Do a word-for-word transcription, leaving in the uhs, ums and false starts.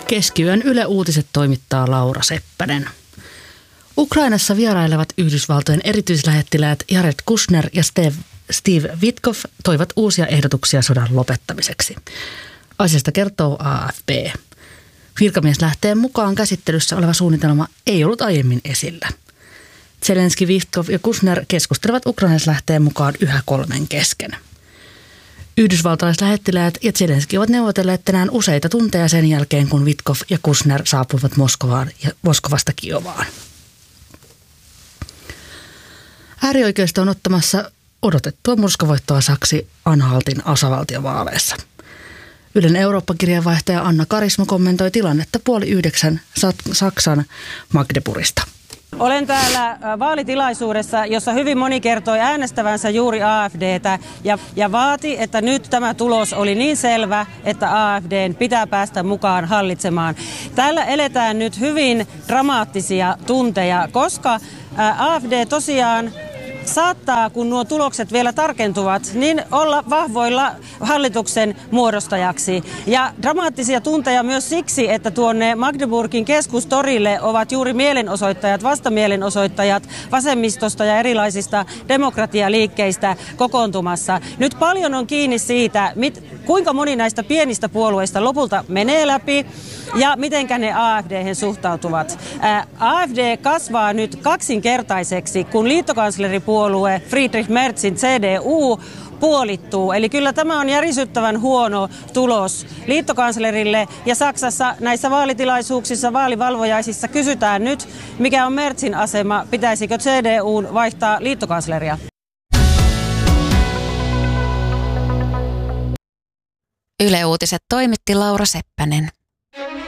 Keskiyön Yle Uutiset toimittaa Laura Seppänen. Ukrainassa vierailevat Yhdysvaltojen erityislähettiläät Jared Kushner ja Steve, Steve Witkoff toivat uusia ehdotuksia sodan lopettamiseksi. Asiasta kertoo A F P. Virkamieslähteen mukaan käsittelyssä oleva suunnitelma ei ollut aiemmin esillä. Zelenski, Witkoff ja Kushner keskustelevat ukrainalaislähteen mukaan yhä kolmen kesken. Yhdysvaltalaislähettiläät ja Zelenski ovat neuvotelleet tänään useita tunteja sen jälkeen, kun Witkoff ja Kushner saapuivat Moskovaan ja Moskovasta Kiovaan. Äärioikeisto on ottamassa odotettua murskavoittoa Saksi Anhaltin osavaltiovaaleissa. Ylen Eurooppa-kirjeenvaihtaja Anna Karismo kommentoi tilannetta puoli yhdeksän Saksan Magdeburgista. Olen täällä vaalitilaisuudessa, jossa hyvin moni kertoi äänestävänsä juuri A F D:tä ja, ja vaati, että nyt tämä tulos oli niin selvä, että A F D:n pitää päästä mukaan hallitsemaan. Täällä eletään nyt hyvin dramaattisia tunteja, koska A F D tosiaan saattaa, kun nuo tulokset vielä tarkentuvat, niin olla vahvoilla hallituksen muodostajaksi. Ja dramaattisia tunteja myös siksi, että tuonne Magdeburgin keskustorille ovat juuri mielenosoittajat, vastamielenosoittajat vasemmistosta ja erilaisista demokratialiikkeistä kokoontumassa. Nyt paljon on kiinni siitä, mit, kuinka moni näistä pienistä puolueista lopulta menee läpi ja mitenkä ne A F D:hen suhtautuvat. Ää, A F D kasvaa nyt kaksinkertaiseksi, kun liittokansleripuolue Friedrich Merzin C D U puolittuu. Eli kyllä tämä on järisyttävän huono tulos liittokanslerille. Ja Saksassa näissä vaalitilaisuuksissa, vaalivalvojaisissa kysytään nyt, mikä on Merzin asema, pitäisikö C D U:n vaihtaa liittokansleria. Yle Uutiset toimitti Laura Seppänen.